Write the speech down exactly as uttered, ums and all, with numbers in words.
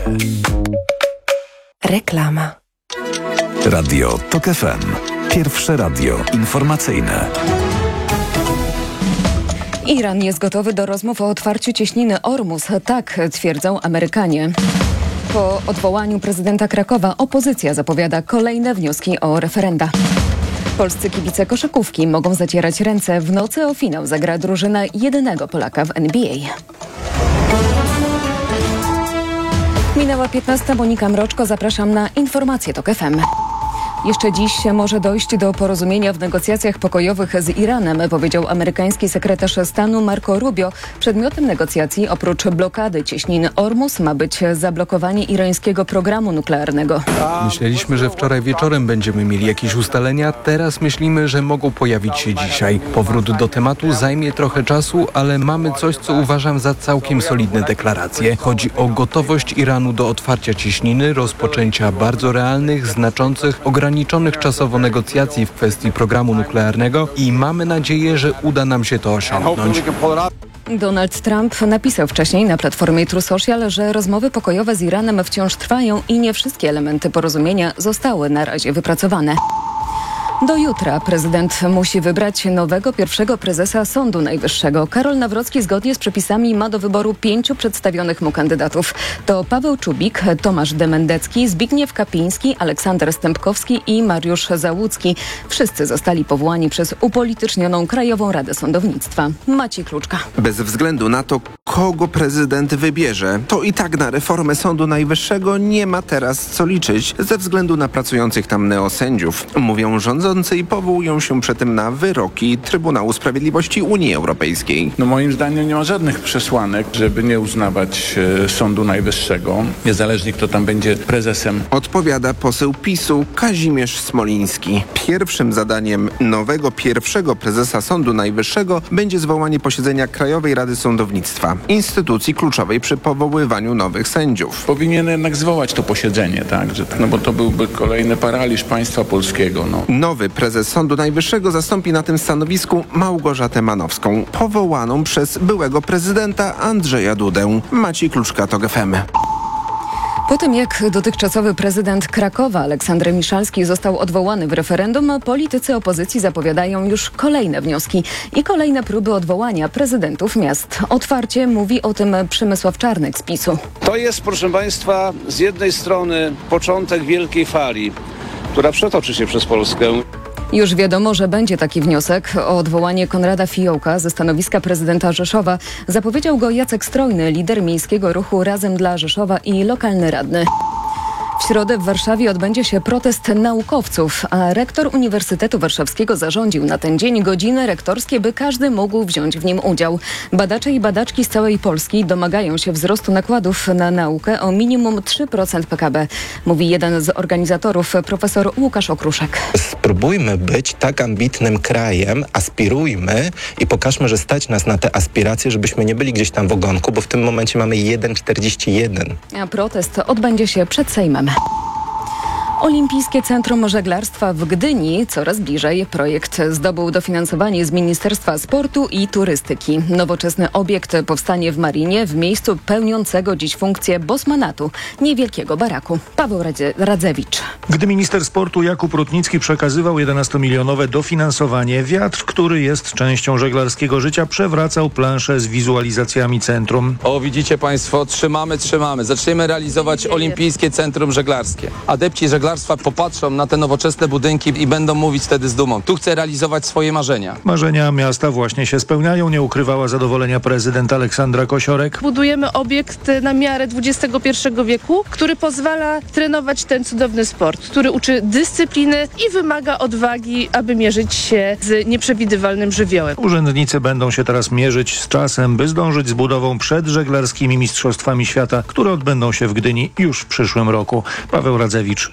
Reklama. Radio TOK F M. Pierwsze radio informacyjne. Iran jest gotowy do rozmów o otwarciu cieśniny Ormus. Tak twierdzą Amerykanie. Po odwołaniu prezydenta Krakowa opozycja zapowiada kolejne wnioski o referenda. Polscy kibice koszykówki mogą zacierać ręce. W nocy o finał zagra drużyna jedynego Polaka w N B A. Minęła piętnasta. Monika Mroczko. Zapraszam na informacje TOK F M. Jeszcze dziś może dojść do porozumienia w negocjacjach pokojowych z Iranem, powiedział amerykański sekretarz stanu Marco Rubio. Przedmiotem negocjacji oprócz blokady cieśniny Ormus ma być zablokowanie irańskiego programu nuklearnego. Myśleliśmy, że wczoraj wieczorem będziemy mieli jakieś ustalenia, teraz myślimy, że mogą pojawić się dzisiaj. Powrót do tematu zajmie trochę czasu, ale mamy coś, co uważam za całkiem solidne deklaracje. Chodzi o gotowość Iranu do otwarcia cieśniny, rozpoczęcia bardzo realnych, znaczących, ograniczonych czasowo negocjacji w kwestii programu nuklearnego i mamy nadzieję, że uda nam się to osiągnąć. Donald Trump napisał wcześniej na platformie True Social, że rozmowy pokojowe z Iranem wciąż trwają i nie wszystkie elementy porozumienia zostały na razie wypracowane. Do jutra prezydent musi wybrać nowego pierwszego prezesa Sądu Najwyższego. Karol Nawrocki zgodnie z przepisami ma do wyboru pięciu przedstawionych mu kandydatów. To Paweł Czubik, Tomasz Demendecki, Zbigniew Kapiński, Aleksander Stępkowski i Mariusz Załucki. Wszyscy zostali powołani przez upolitycznioną Krajową Radę Sądownictwa. Maciej Kluczka. Bez względu na to, kogo prezydent wybierze, to i tak na reformę Sądu Najwyższego nie ma teraz co liczyć ze względu na pracujących tam neosędziów. Mówią rządzący i powołują się przy tym na wyroki Trybunału Sprawiedliwości Unii Europejskiej. No moim zdaniem nie ma żadnych przesłanek, żeby nie uznawać e, Sądu Najwyższego, niezależnie kto tam będzie prezesem. Odpowiada poseł PiSu Kazimierz Smoliński. Pierwszym zadaniem nowego pierwszego prezesa Sądu Najwyższego będzie zwołanie posiedzenia Krajowej Rady Sądownictwa, instytucji kluczowej przy powoływaniu nowych sędziów. Powinien jednak zwołać to posiedzenie, tak? Że, no bo to byłby kolejny paraliż państwa polskiego. No. Nowy prezes Sądu Najwyższego zastąpi na tym stanowisku Małgorzatę Manowską, powołaną przez byłego prezydenta Andrzeja Dudę. Maciej Kluczka, TOK F M. Po tym jak dotychczasowy prezydent Krakowa Aleksander Miszalski został odwołany w referendum, politycy opozycji zapowiadają już kolejne wnioski i kolejne próby odwołania prezydentów miast. Otwarcie mówi o tym Przemysław Czarnek z PiSu. To jest, proszę państwa, z jednej strony początek wielkiej fali, która przetoczy się przez Polskę. Już wiadomo, że będzie taki wniosek o odwołanie Konrada Fiołka ze stanowiska prezydenta Rzeszowa. Zapowiedział go Jacek Strojny, lider miejskiego ruchu Razem dla Rzeszowa i lokalny radny. W środę w Warszawie odbędzie się protest naukowców, a rektor Uniwersytetu Warszawskiego zarządził na ten dzień godziny rektorskie, by każdy mógł wziąć w nim udział. Badacze i badaczki z całej Polski domagają się wzrostu nakładów na naukę o minimum trzy procent P K B, mówi jeden z organizatorów, profesor Łukasz Okruszek. Spróbujmy być tak ambitnym krajem, aspirujmy i pokażmy, że stać nas na te aspiracje, żebyśmy nie byli gdzieś tam w ogonku, bo w tym momencie mamy jeden przecinek czterdzieści jeden. A protest odbędzie się przed Sejmem. Olimpijskie Centrum Żeglarstwa w Gdyni coraz bliżej. Projekt zdobył dofinansowanie z Ministerstwa Sportu i Turystyki. Nowoczesny obiekt powstanie w Marinie, w miejscu pełniącego dziś funkcję bosmanatu, niewielkiego baraku. Paweł Radze- Radzewicz. Gdy minister sportu Jakub Rutnicki przekazywał jedenastomilionowe dofinansowanie, wiatr, który jest częścią żeglarskiego życia, przewracał planszę z wizualizacjami centrum. O, widzicie państwo, trzymamy, trzymamy. Zaczniemy realizować Olimpijskie Centrum Żeglarskie. Adepci żeglarstwa popatrzą na te nowoczesne budynki i będą mówić wtedy z dumą: tu chcę realizować swoje marzenia. Marzenia miasta właśnie się spełniają, nie ukrywała zadowolenia prezydent Aleksandra Kosiorek. Budujemy obiekt na miarę dwudziestego pierwszego wieku, który pozwala trenować ten cudowny sport, który uczy dyscypliny i wymaga odwagi, aby mierzyć się z nieprzewidywalnym żywiołem. Urzędnicy będą się teraz mierzyć z czasem, by zdążyć z budową przed żeglarskimi mistrzostwami świata, które odbędą się w Gdyni już w przyszłym roku. Paweł Radzewicz,